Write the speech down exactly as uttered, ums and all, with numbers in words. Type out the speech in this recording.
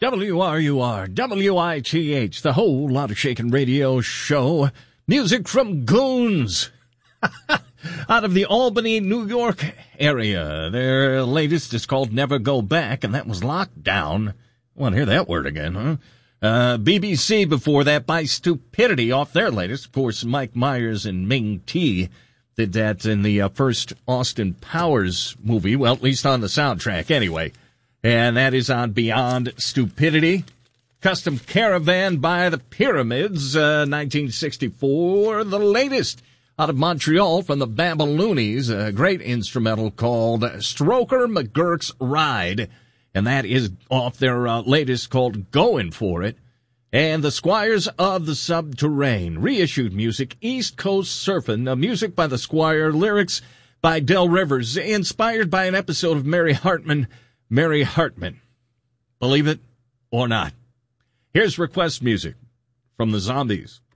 W R U R, W I T H, the whole lot of shaking radio show. Music from Goons. Out of the Albany, New York area. Their latest is called Never Go Back, and that was locked down. I want to hear that word again, huh? Uh, B B C before that by Stupidity off their latest. Of course, Mike Myers and Ming T did that in the uh, first Austin Powers movie. Well, at least on the soundtrack anyway. And that is on Beyond Stupidity. Custom Caravan by the Pyramids, uh, nineteen sixty-four. The latest out of Montreal from the Babaloonies, a great instrumental called Stroker McGurk's Ride. And that is off their uh, latest called Going For It. And the Squires of the Subterrane, reissued music, East Coast Surfin', uh, music by the Squire, lyrics by Del Rivers, inspired by an episode of Mary Hartman, Mary Hartman. Believe it or not. Here's request music from the Zombies.